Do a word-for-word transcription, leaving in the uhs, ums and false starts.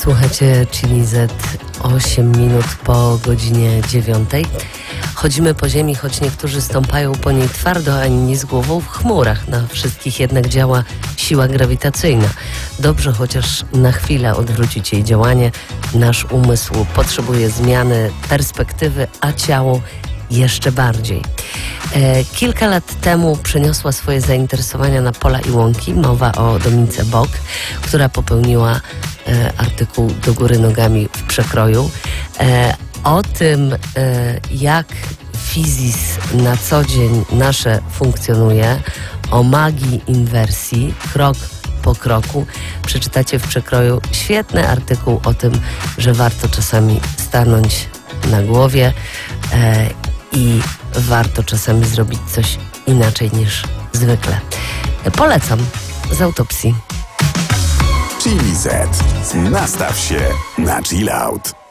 Słuchajcie Chili Z, osiem minut po godzinie dziewiątej. Chodzimy po ziemi, choć niektórzy stąpają po niej twardo, a inni z głową w chmurach. Na wszystkich jednak działa siła grawitacyjna. Dobrze chociaż na chwilę odwrócić jej działanie. Nasz umysł potrzebuje zmiany perspektywy, a ciało jeszcze bardziej. E, kilka lat temu przeniosła swoje zainteresowania na pola i łąki. Mowa o Dominice Bock, która popełniła e, artykuł Do góry nogami w przekroju. E, o tym, e, jak fizis na co dzień nasze funkcjonuje, o magii inwersji, krok po kroku, przeczytacie w przekroju świetny artykuł o tym, że warto czasami stanąć na głowie e, i warto czasami zrobić coś inaczej niż zwykle. Polecam z autopsji. Chili Z. Nastaw się na chill out.